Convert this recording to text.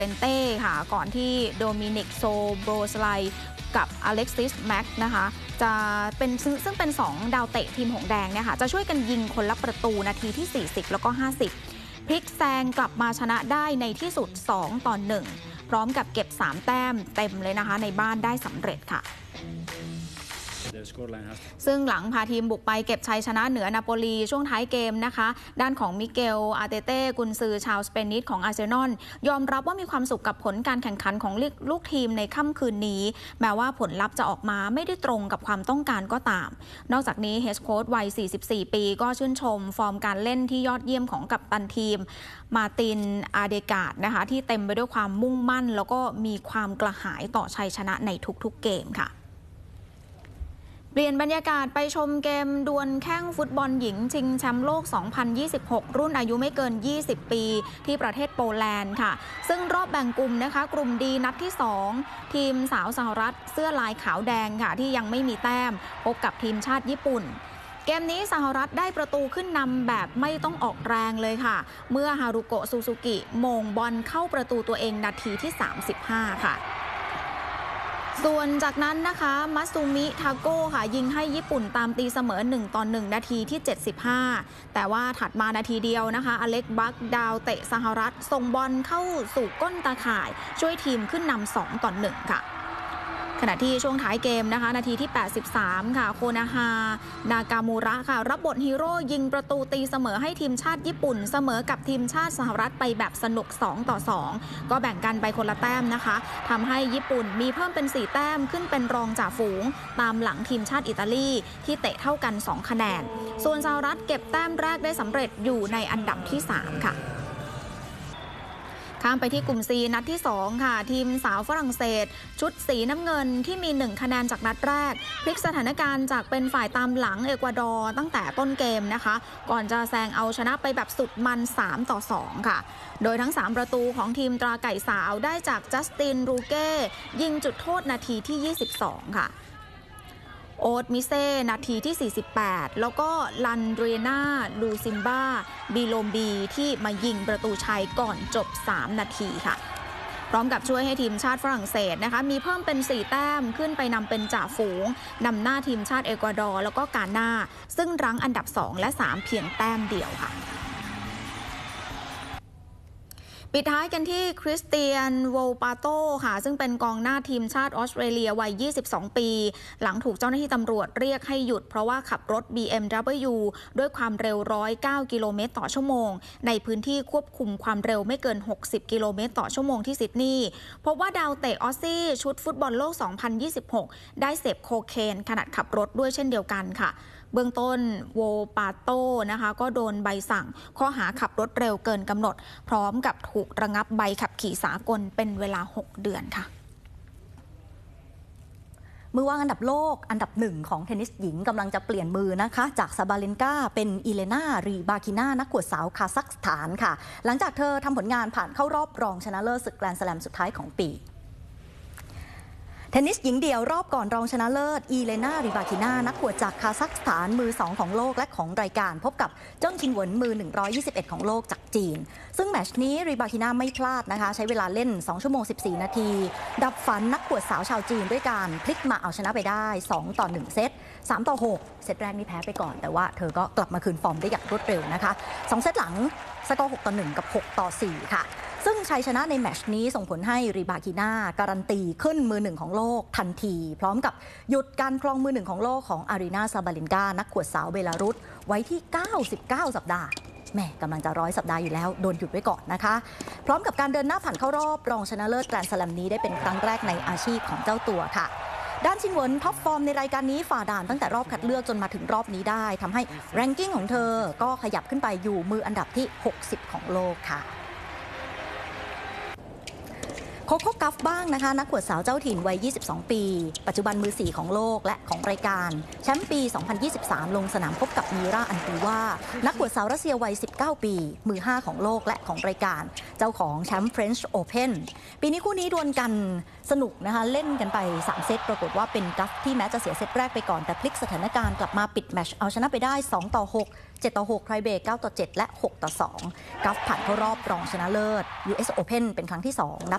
เปนเต้ค่ะก่อนที่โดมินิกโซโบรสไลกับอเล็กซิสแม็กนะคะจะเป็นซึ่งเป็น2ดาวเตะทีมหงแดงเนี่ยค่ะจะช่วยกันยิงคนละประตูนาทีที่40แล้วก็50พลิกแซงกลับมาชนะได้ในที่สุด2-1พร้อมกับเก็บ3แต้มเต็มเลยนะคะในบ้านได้สำเร็จค่ะซึ่งหลังพาทีมบุกไปเก็บชัยชนะเหนือนาโปลีช่วงท้ายเกมนะคะด้านของมิเกลอาร์เตเต้กุนซือชาวสเปนิชของอาร์เซนอลยอมรับว่ามีความสุขกับผลการแข่งขันของลูกทีมในค่ำคืนนี้แม้ว่าผลลัพธ์จะออกมาไม่ได้ตรงกับความต้องการก็ตามนอกจากนี้เฮดโค้ชวัย44ปีก็ชื่นชมฟอร์มการเล่นที่ยอดเยี่ยมของกัปตันทีมมาร์ตินอาเดกาดนะคะที่เต็มไปด้วยความมุ่งมั่นแล้วก็มีความกระหายต่อชัยชนะในทุกๆเกมค่ะเปลี่ยนบรรยากาศไปชมเกมดวลแข่งฟุตบอลหญิงชิงแชมป์โลก 2026 รุ่นอายุไม่เกิน 20 ปีที่ประเทศโปแลนด์ค่ะซึ่งรอบแบ่งกลุ่มนะคะกลุ่มดีนัดที่ 2 ทีมสาวสหรัฐเสื้อลายขาวแดงค่ะที่ยังไม่มีแต้มพบกับทีมชาติญี่ปุ่นเกมนี้สหรัฐได้ประตูขึ้นนำแบบไม่ต้องออกแรงเลยค่ะเมื่อฮารุโกะซูซูกิโมงบอลเข้าประตูตัวเองนาทีที่ 35 ค่ะส่วนจากนั้นนะคะมัตสึมิทาโก้ค่ะยิงให้ญี่ปุ่นตามตีเสมอ1-1นาทีที่75แต่ว่าถัดมานาทีเดียวนะคะอเล็กบัคดาวเตะสหรัฐส่งบอลเข้าสู่ก้นตาข่ายช่วยทีมขึ้นนำ2-1ค่ะขณะที่ช่วงท้ายเกมนะคะนาทีที่83ค่ะโคนาฮานากามูระค่ะรับบทฮีโร่ยิงประตูตีเสมอให้ทีมชาติญี่ปุ่นเสมอกับทีมชาติสหรัฐไปแบบสนุก2-2ก็แบ่งกันไปคนละแต้มนะคะทำให้ญี่ปุ่นมีเพิ่มเป็น4แต้มขึ้นเป็นรองจ่าฝูงตามหลังทีมชาติอิตาลีที่เตะเท่ากัน2คะแนนส่วนสหรัฐเก็บแต้มแรกได้สำเร็จอยู่ในอันดับที่3ค่ะข้ามไปที่กลุ่ม C นัดที่2ค่ะทีมสาวฝรั่งเศสชุดสีน้ำเงินที่มี1คะแนนจากนัดแรกพลิกสถานการณ์จากเป็นฝ่ายตามหลังเอกวาดอร์ตั้งแต่ต้นเกมนะคะก่อนจะแซงเอาชนะไปแบบสุดมัน3-2ค่ะโดยทั้ง3ประตูของทีมตราไก่สาวได้จากจัสตินรูเก้ยิงจุดโทษนาทีที่22ค่ะโอ๊ตมิเซ่นาทีที่48แล้วก็ลันเดรีนาลูซิมบ้าบีโลมบีที่มายิงประตูชัยก่อนจบ3นาทีค่ะพร้อมกับช่วยให้ทีมชาติฝรั่งเศสนะคะมีเพิ่มเป็น4แต้มขึ้นไปนำเป็นจ่าฝูงนำหน้าทีมชาติเอกวาดอร์แล้วก็กานาซึ่งรั้งอันดับ2และ3เพียงแต้มเดียวค่ะปิดท้ายกันที่คริสเตียนโวปาโตค่ะซึ่งเป็นกองหน้าทีมชาติออสเตรเลียวัย22ปีหลังถูกเจ้าหน้าที่ตำรวจเรียกให้หยุดเพราะว่าขับรถ BMW ด้วยความเร็ว109กิโลเมตรต่อชั่วโมงในพื้นที่ควบคุมความเร็วไม่เกิน60กิโลเมตรต่อชั่วโมงที่ซิดนีย์พบว่าดาวเตะออสซี่ชุดฟุตบอลโลก 2026 ได้เสพโคเคนขณะขับรถด้วยเช่นเดียวกันค่ะเบื้องต้นโวปาโตนะคะก็โดนใบสั่งข้อหาขับรถเร็วเกินกำหนดพร้อมกับถูกระงับใบขับขี่สากลเป็นเวลา6 เดือนค่ะมือวางอันดับโลกอันดับ1ของเทนนิสหญิงกำลังจะเปลี่ยนมือนะคะจากซาบาเลนกาเป็นอิเลนารีบาคินานักขวดสาวคาซัคสถานค่ะหลังจากเธอทำผลงานผ่านเข้ารอบรองชนะเลิศศึกแกรนด์สแลมสุดท้ายของปีเทนนิสหญิงเดี่ยวรอบก่อนรองชนะเลิศอีเลนาริบาคินานักขวดจากคาซัคสถานมือ2ของโลกและของรายการพบกับเจิ้งชินเหวินมือ121ของโลกจากจีนซึ่งแมตช์นี้ริบาคินาไม่พลาดนะคะใช้เวลาเล่น2ชั่วโมง14นาทีดับฝันนักขวดสาวชาวจีนด้วยการพลิกมาเอาชนะไปได้2-1เซต3-6เซตแรกนี่แพ้ไปก่อนแต่ว่าเธอก็กลับมาคืนฟอร์มได้อย่างรวดเร็วนะคะ2เซตหลังสกอร์6-1กับ6-4ค่ะซึ่งชัยชนะในแมตช์นี้ส่งผลให้ริบาคินาการันตีขึ้นมือ1ของโลกทันทีพร้อมกับหยุดการครองมือ1ของโลกของอารีนาซาบาลินกานักขวดสาวเบลารุสไว้ที่99สัปดาห์แม่กำลังจะ100สัปดาห์อยู่แล้วโดนหยุดไว้ก่อนนะคะพร้อมกับการเดินหน้าผ่านเข้ารอบรองชนะเลิศแกรนด์สแลมนี้ได้เป็นครั้งแรกในอาชีพของเจ้าตัวค่ะด้านชินเหวินท็อปฟอร์มในรายการนี้ฝ่าด่านตั้งแต่รอบคัดเลือกจนมาถึงรอบนี้ได้ทำให้แรงกิ้งของเธอก็ขยับขึ้นไปอยู่มืออันดับที่60ของโลกค่ะโคโค่กัฟบ้างนะคะนักขวดสาวเจ้าถิ่นวัย22ปีปัจจุบันมือ4ของโลกและของรายการแชมป์ปี2023ลงสนามพบกับมีราอันตูวานักขวดสาวรัสเซียวัย19ปีมือ5ของโลกและของรายการเจ้าของแชมป์ French Open ปีนี้คู่นี้ดวลกันสนุกนะคะเล่นกันไป3เซตปรากฏว่าเป็นกัฟที่แม้จะเสียเซตแรกไปก่อนแต่พลิกสถานการณ์กลับมาปิดแมตช์เอาชนะไปได้2-6 7-6 ไทรเบรก 9-7 และ 6-2 กัฟผ่านเข้ารอบรองชนะเลิศ US Open เป็นครั้งที่2นับ